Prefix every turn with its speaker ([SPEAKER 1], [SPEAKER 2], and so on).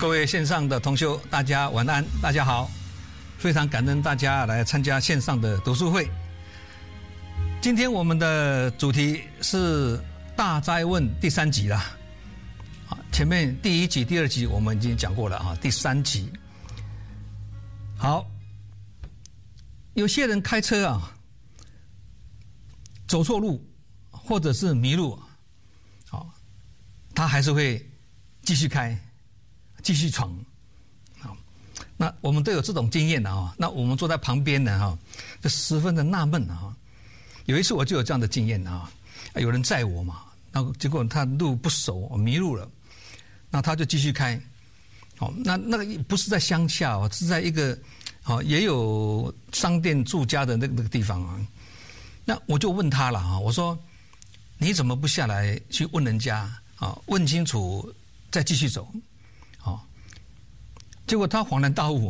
[SPEAKER 1] 各位线上的同修，大家晚安，大家好，非常感恩大家来参加线上的读书会。今天我们的主题是大灾问第3集了。前面第1集、第2集我们已经讲过了啊，第3集。好，有些人开车啊，走错路或者是迷路，他还是会继续开，继续闯。那我们都有这种经验的啊。那我们坐在旁边呢，就十分的纳闷啊。有一次我就有这样的经验啊，有人载我嘛，那结果他路不熟，迷路了，那他就继续开。那个不是在乡下哦，是在一个也有商店住家的那个地方啊。那我就问他了啊，我说你怎么不下来去问人家啊，问清楚再继续走？结果他恍然大悟，